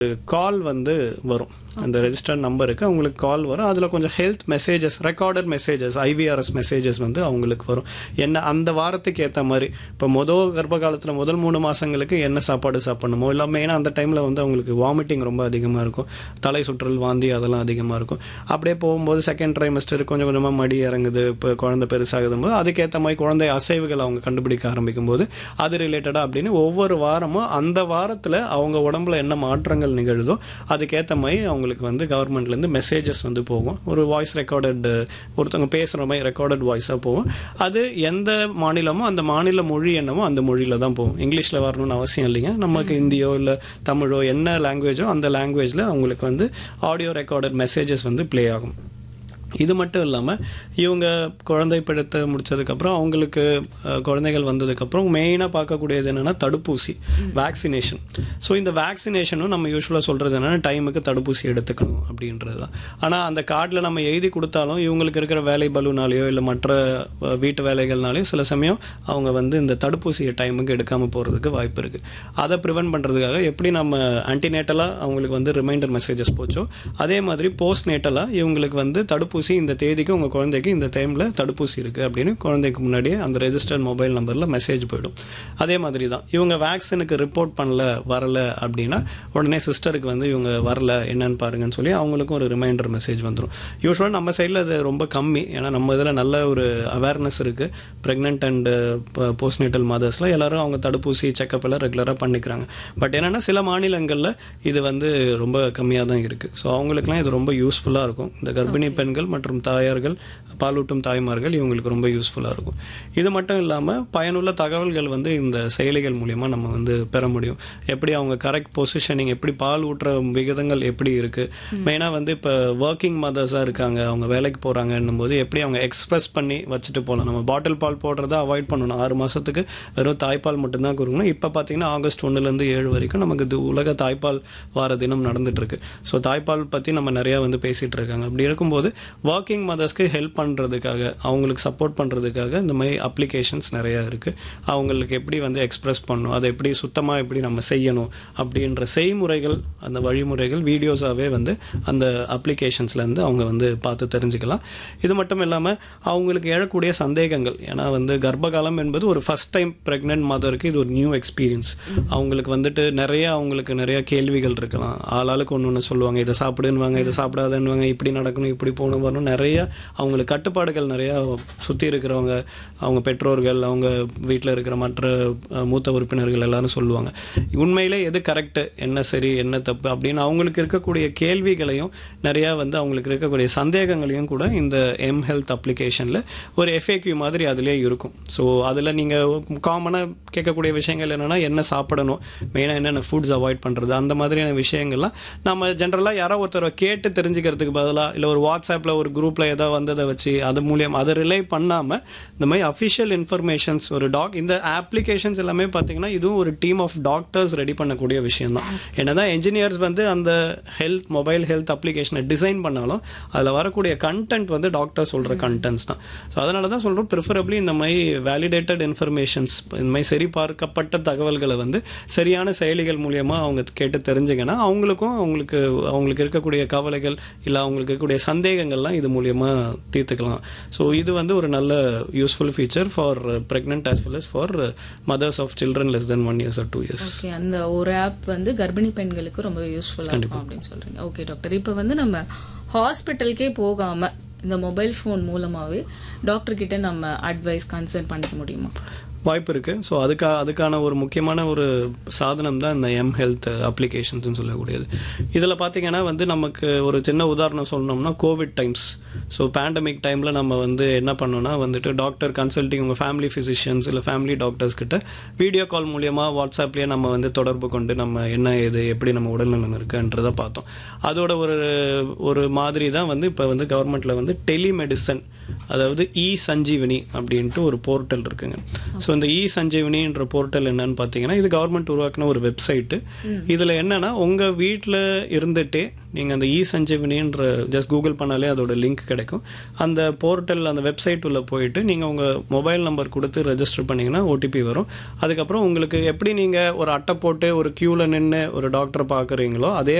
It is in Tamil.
கால் வந்து வரும். அந்த ரெஜிஸ்டர்ட் நம்பருக்கு அவங்களுக்கு கால் வரும். அதில் கொஞ்சம் health messages, recorded messages, IVRS messages வந்து அவங்களுக்கு வரும். என்ன அந்த வாரத்துக்கு ஏற்ற மாதிரி இப்போ கர்ப்ப காலத்தில் முதல் 3 மாதங்களுக்கு என்ன சாப்பாடு சாப்பிடணுமோ, இல்லை மெயினாக அந்த டைமில் வந்து அவங்களுக்கு வாமிட்டிங் ரொம்ப அதிகமாக இருக்கும், தலை சுற்றல், வாந்தி அதெல்லாம் அதிகமாக இருக்கும். அப்படியே போகும்போது செகண்ட் ட்ரைமஸ்டர் கொஞ்சம் கொஞ்சமாக மடி இறங்குது, இப்போ குழந்தை பெருசாகுதும் போது அதுக்கேற்ற மாதிரி குழந்தை அசைவுகள் அவங்க கண்டுபிடிக்க ஆரம்பிக்கும் போது அது ரிலேட்டடாக அப்படின்னு ஒவ்வொரு வாரமும் அந்த வாரத்தில் அவங்க உடம்புல என்ன மாற்றங்கள் நிகழுதோ அதுக்கேற்ற மாதிரி அவங்களுக்கு வந்து கவர்மெண்ட்லேருந்து மெசேஜஸ் வந்து போகும். ஒரு வாய்ஸ் ரெக்கார்டட், ஒருத்தவங்க பேசுகிற மாதிரி ரெக்கார்டட் வாய்ஸாக போகும். அது எந்த மாநிலமோ அந்த மாநில மொழி என்னமோ அந்த மொழியில் தான் போகும். இங்கிலீஷில் வரணும்னு அவசியம் இல்லைங்க. நமக்கு ஹிந்தியோ இல்லை தமிழோ என்ன லாங்குவேஜோ அந்த லாங்குவேஜில் அவங்களுக்கு வந்து ஆடியோ ரெக்கார்டட் மெசேஜஸ் வந்து ப்ளே ஆகும். இது மட்டும் இல்லாமல் இவங்க குழந்தை பிடித்து முடித்ததுக்கப்புறம் அவங்களுக்கு குழந்தைகள் வந்ததுக்கப்புறம் மெயினாக பார்க்கக்கூடியது என்னென்னா தடுப்பூசி, வேக்சினேஷன். ஸோ இந்த வேக்சினேஷனும் நம்ம யூஸ்வலாக சொல்கிறது என்னென்னா டைமுக்கு தடுப்பூசி எடுத்துக்கணும் அப்படின்றது தான். ஆனால் அந்த கார்டில் நம்ம எழுதி கொடுத்தாலும் இவங்களுக்கு இருக்கிற வேலை பலுனாலேயோ இல்லை மற்ற வீட்டு வேலைகள்னாலேயோ சில சமயம் அவங்க வந்து இந்த தடுப்பூசியை டைமுக்கு எடுக்காமல் போகிறதுக்கு வாய்ப்பு இருக்குது. அதை ப்ரிவென்ட் பண்ணுறதுக்காக எப்படி நம்ம ஆன்டிநேட்டலாக அவங்களுக்கு வந்து ரிமைண்டர் மெசேஜஸ் போச்சோ அதே மாதிரி போஸ்ட் நேட்டலாக இவங்களுக்கு வந்து தடுப்பூசி இந்த தேதிக்கு உங்கள் குழந்தைக்கு இந்த டைமில் தடுப்பூசி இருக்குது அப்படின்னு குழந்தைக்கு முன்னாடியே அந்த ரெஜிஸ்டர்ட் மொபைல் நம்பரில் மெசேஜ் போயிடும். அதே மாதிரி தான் இவங்க வேக்சினுக்கு ரிப்போர்ட் வரல அப்படின்னா உடனே சிஸ்டருக்கு வந்து இவங்க வரல என்னன்னு பாருங்கன்னு சொல்லி அவங்களுக்கும் ஒரு ரிமைண்டர் மெசேஜ் வந்துடும். யூஸ்வலாக நம்ம சைடில் அது ரொம்ப கம்மி, ஏன்னா நம்ம இதில் நல்ல ஒரு அவேர்னஸ் இருக்குது. ப்ரெக்னென்ட் அண்ட் போஸ்ட்நேட்டல் மதர்ஸில் எல்லாரும் அவங்க தடுப்பூசி செக்கப் எல்லாம் ரெகுலராக பண்ணிக்கிறாங்க. பட் என்னென்னா சில மாநிலங்களில் இது வந்து ரொம்ப கம்மியாக தான் இருக்குது. ஸோ அவங்களுக்குலாம் இது ரொம்ப யூஸ்ஃபுல்லாக இருக்கும். இந்த கர்ப்பிணி பெண்கள் மற்றும் தாயார்கள், பாலூட்டும் தாய்மார்கள் இவங்களுக்கு ரொம்ப யூஸ்ஃபுல்லாக இருக்கும். இது மட்டும் இல்லாமல் பயனுள்ள தகவல்கள் வந்து இந்த செயலிகள் மூலிமா நம்ம வந்து பெற முடியும். எப்படி அவங்க கரெக்ட் பொசிஷனிங், எப்படி பால் ஊட்டுற விகிதங்கள் எப்படி இருக்குது, மெயினாக வந்து இப்போ ஒர்க்கிங் மதர்ஸாக இருக்காங்க, அவங்க வேலைக்கு போகிறாங்கன்னும் போது எப்படி அவங்க எக்ஸ்பிரஸ் பண்ணி வச்சுட்டு போகலாம். நம்ம பாட்டில் பால் போடுறத அவாய்ட் பண்ணணும். 6 மாதத்துக்கு வெறும் தாய்ப்பால் மட்டும்தான் கொடுக்கணும். இப்போ பார்த்தீங்கன்னா ஆகஸ்ட் 1லேருந்து 7 வரைக்கும் நமக்கு இது உலக தாய்ப்பால் வார தினம் நடந்துகிட்ருக்கு. ஸோ தாய்ப்பால் பற்றி நம்ம நிறையா வந்து பேசிகிட்டு இருக்காங்க. அப்படி இருக்கும்போது ஒர்க்கிங் மதர்ஸ்க்கு ஹெல்ப் பண்ணுறதுக்காக, அவங்களுக்கு சப்போர்ட் பண்ணுறதுக்காக இந்த மாதிரி அப்ளிகேஷன்ஸ் நிறையா இருக்குது. அவங்களுக்கு எப்படி வந்து எக்ஸ்பிரஸ் பண்ணணும், அதை எப்படி சுத்தமாக எப்படி நம்ம செய்யணும் அப்படின்ற செய்முறைகள், அந்த வழிமுறைகள் வீடியோஸாகவே வந்து அந்த அப்ளிகேஷன்ஸ்லேருந்து அவங்க வந்து பார்த்து தெரிஞ்சுக்கலாம். இது மட்டும் இல்லாமல் அவங்களுக்கு எழக்கூடிய சந்தேகங்கள், ஏன்னா வந்து கர்ப்பகாலம் என்பது ஒரு ஃபஸ்ட் டைம் ப்ரெக்னென்ட் மதருக்கு இது ஒரு நியூ எக்ஸ்பீரியன்ஸ். அவங்களுக்கு வந்துட்டு அவங்களுக்கு நிறைய கேள்விகள் இருக்கலாம். ஆளாளுக்கு ஒன்று சொல்லுவாங்க, இதை சாப்பிடுன்னுவாங்க, இதை சாப்பிடாதன்னுவாங்க, இப்படி நடக்கணும், இப்படி போகணும் வரணும், நிறைய அவங்களுக்கு கட்டுப்பாடுகள் நிறையா சுற்றி இருக்கிறவங்க, அவங்க பெற்றோர்கள், அவங்க வீட்டில் இருக்கிற மற்ற மூத்த உறுப்பினர்கள் எல்லாரும் சொல்லுவாங்க. உண்மையிலே எது கரெக்டு, என்ன சரி என்ன தப்பு அப்படின்னு அவங்களுக்கு இருக்கக்கூடிய கேள்விகளையும் நிறையா வந்து அவங்களுக்கு இருக்கக்கூடிய சந்தேகங்களையும் கூட இந்த எம்ஹெல்த் அப்ளிகேஷனில் ஒரு FAQ மாதிரி அதிலே இருக்கும். ஸோ அதில் நீங்கள் காமனாக கேட்கக்கூடிய விஷயங்கள் என்னென்னா என்ன சாப்பிடணும், மெயினாக என்னென்ன ஃபுட்ஸ் அவாய்ட் பண்ணுறது, அந்த மாதிரியான விஷயங்கள்லாம் நம்ம ஜென்ரலாக யாரோ ஒருத்தரை கேட்டு தெரிஞ்சுக்கிறதுக்கு பதிலாக இல்லை ஒரு வாட்ஸ்அப்பில் ஒரு குரூப்பில் ஏதோ வந்ததை வச்சு அது மூலியம் அதை ரிலே பண்ணாமல் இந்த மாதிரி அஃபிஷியல் இன்ஃபர்மேஷன்ஸ் ஒரு இந்த அப்ளிகேஷன்ஸ் எல்லாமே பார்த்தீங்கன்னா இதுவும் ஒரு டீம் ஆஃப் டாக்டர்ஸ் ரெடி பண்ணக்கூடிய விஷயம் தான். என்னதான் என்ஜினியர்ஸ் வந்து அந்த மொபைல் ஹெல்த் அப்ளிகேஷனை டிசைன் பண்ணாலும் அதில் வரக்கூடிய கண்டென்ட் வந்து டாக்டர் சொல்கிற கண்டென்ட்ஸ் தான். ஸோ அதனால தான் சொல்கிறோம், ப்ரிஃபரபிளி இந்த மாதிரி வேலிடேட்டட் இன்ஃபர்மேஷன்ஸ், இந்த மாதிரி சரிபார்க்கப்பட்ட தகவல்களை வந்து சரியான செயலிகள் மூலியமாக அவங்க கேட்டு தெரிஞ்சுங்கன்னா அவங்களுக்கு இருக்கக்கூடிய கவலைகள் இல்லை அவங்களுக்கு இருக்கக்கூடிய சந்தேகங்கள்லாம் இது மூலியமாக தீர்த்துக்கலாம். ஸோ இது வந்து ஒரு நல்ல useful feature for pregnant as well as for mothers of children less than 1 year or 2 years. Okay, அந்த ஒரு ஆப் வந்து கர்ப்பிணி பெண்களுக்கு ரொம்ப யூஸ்ஃபுல்லாக இருக்கும் அப்படின்னு சொல்றீங்க. ஓகே டாக்டர், இப்போ வந்து நம்ம ஹாஸ்பிட்டலுக்கே போகாம இந்த மொபைல் ஃபோன் மூலமாகவே டாக்டர் கிட்ட நம்ம அட்வைஸ் கன்சல்ட் பண்ணிக்க முடியுமா? வாய்ப்பு இருக்குது. ஸோ அதுக்கான ஒரு முக்கியமான ஒரு சாதனம் தான் இந்த எம்ஹெல்த் அப்ளிகேஷன்ஸ்னு சொல்லக்கூடியது. இதில் பார்த்திங்கன்னா வந்து நமக்கு ஒரு சின்ன உதாரணம் சொல்லணும்னா கோவிட் டைம்ஸ். ஸோ பேண்டமிக் டைமில் நம்ம வந்து என்ன பண்ணோன்னா வந்துட்டு டாக்டர் கன்சல்ட்டிங், உங்கள் ஃபேமிலி ஃபிசிஷியன்ஸ் இல்லை ஃபேமிலி டாக்டர்ஸ் கிட்ட வீடியோ கால் மூலியமாக வாட்ஸ்அப்லேயே நம்ம வந்து தொடர்பு கொண்டு நம்ம என்ன இது எப்படி நம்ம உடல்நலம் இருக்குன்றதை பார்த்தோம். அதோட ஒரு மாதிரி தான் வந்து இப்போ வந்து கவர்மெண்ட்டில் வந்து டெலிமெடிசன் அதாவது சஞ்சீவனி அப்படின்ட்டு ஒரு போர்ட்டல் இருக்குங்க. ஸோ இந்த சஞ்சீவனின்ற போர்ட்டல் என்னன்னு பார்த்தீங்கன்னா இது கவர்மெண்ட் உருவாக்கின ஒரு வெப்சைட்டு. இதில் என்னன்னா உங்கள் வீட்டில் இருந்துகிட்டே நீங்கள் அந்த சஞ்சீவனின்ற ஜஸ்ட் கூகுள் பண்ணாலே அதோட லிங்க் கிடைக்கும். அந்த போர்ட்டல் அந்த வெப்சைட் உள்ள போயிட்டு நீங்கள் உங்கள் மொபைல் நம்பர் கொடுத்து ரெஜிஸ்டர் பண்ணிங்கன்னா ஓடிபி வரும். அதுக்கப்புறம் உங்களுக்கு எப்படி நீங்கள் ஒரு அட்டை போட்டு ஒரு க்யூவில் நின்று ஒரு டாக்டரை பார்க்குறீங்களோ அதே